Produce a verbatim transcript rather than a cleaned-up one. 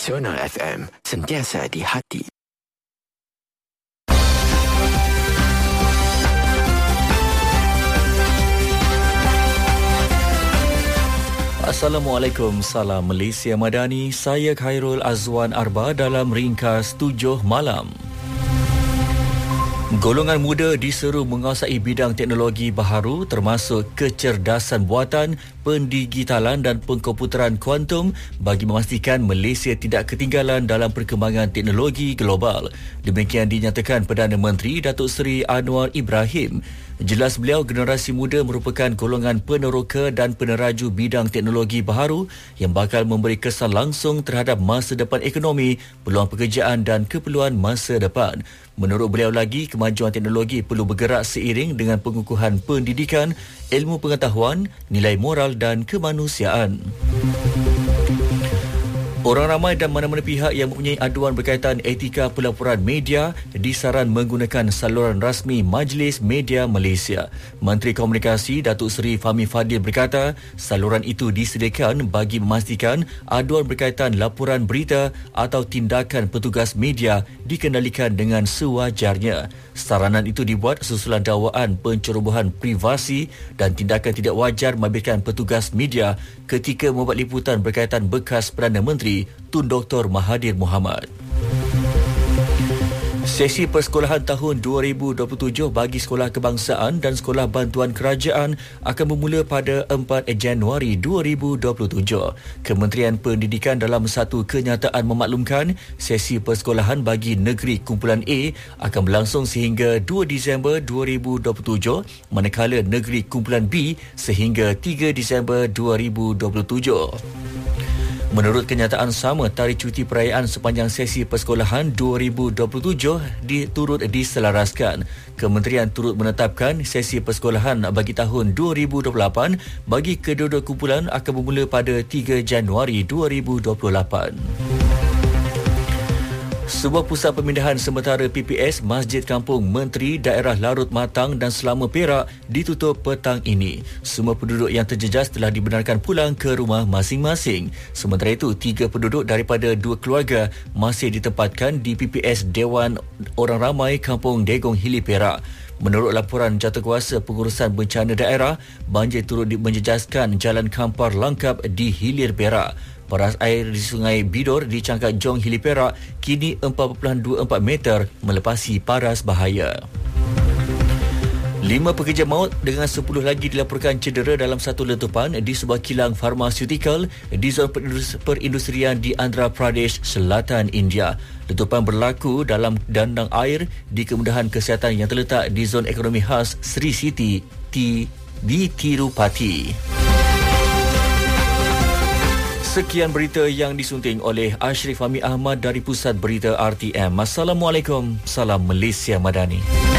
Nasional F M, sentiasa di hati. Assalamualaikum, salam Malaysia Madani. Saya Khairul Azwan Arba dalam ringkas tujuh malam. Golongan muda diseru menguasai bidang teknologi baharu termasuk kecerdasan buatan, pendigitalan dan pengkomputeran kuantum bagi memastikan Malaysia tidak ketinggalan dalam perkembangan teknologi global. Demikian dinyatakan Perdana Menteri Datuk Seri Anwar Ibrahim. Jelas beliau, generasi muda merupakan golongan peneroka dan peneraju bidang teknologi baharu yang bakal memberi kesan langsung terhadap masa depan ekonomi, peluang pekerjaan dan keperluan masa depan. Menurut beliau lagi, kemajuan teknologi perlu bergerak seiring dengan pengukuhan pendidikan, ilmu pengetahuan, nilai moral dan kemanusiaan. Orang ramai dan mana-mana pihak yang mempunyai aduan berkaitan etika pelaporan media disaran menggunakan saluran rasmi Majlis Media Malaysia. Menteri Komunikasi Datuk Seri Fahmi Fadil berkata, saluran itu disediakan bagi memastikan aduan berkaitan laporan berita atau tindakan petugas media dikendalikan dengan sewajarnya. Saranan itu dibuat susulan dakwaan pencerobohan privasi dan tindakan tidak wajar membabitkan petugas media ketika membuat liputan berkaitan bekas Perdana Menteri Tun Doktor Mahathir Mohamad. Sesi persekolahan tahun dua ribu dua puluh tujuh bagi sekolah kebangsaan dan sekolah bantuan kerajaan akan bermula pada empat Januari dua ribu dua puluh tujuh. Kementerian Pendidikan dalam satu kenyataan memaklumkan sesi persekolahan bagi negeri kumpulan A akan berlangsung sehingga dua Disember dua ribu dua puluh tujuh, manakala negeri kumpulan B sehingga tiga Disember dua ribu dua puluh tujuh. Menurut kenyataan sama, tarikh cuti perayaan sepanjang sesi persekolahan dua ribu dua puluh tujuh diturut diselaraskan. Kementerian turut menetapkan sesi persekolahan bagi tahun dua ribu dua puluh lapan bagi kedua-dua kumpulan akan bermula pada tiga Januari dua ribu dua puluh lapan. Sebuah pusat pemindahan sementara P P S Masjid Kampung Menteri Daerah Larut Matang dan Selama Perak ditutup petang ini. Semua penduduk yang terjejas telah dibenarkan pulang ke rumah masing-masing. Sementara itu, tiga penduduk daripada dua keluarga masih ditempatkan di P P S Dewan Orang Ramai Kampung Degong Hili Perak. Menurut laporan Jawatankuasa Pengurusan Bencana Daerah, banjir turut menjejaskan jalan Kampar Langkap di Hilir Perak. Paras air di Sungai Bidor di Cangkat Jong Hili Perak kini empat perpuluhan dua empat meter melepasi paras bahaya. Lima pekerja maut dengan sepuluh lagi dilaporkan cedera dalam satu letupan di sebuah kilang farmaseutical di zon perindustrian di Andhra Pradesh, Selatan India. Letupan berlaku dalam dandang air di kemudahan kesihatan yang terletak di zon ekonomi khas Sri City di Tirupati. Sekian berita yang disunting oleh Ashrif Fahmi Ahmad dari Pusat Berita R T M. Assalamualaikum, salam Malaysia Madani.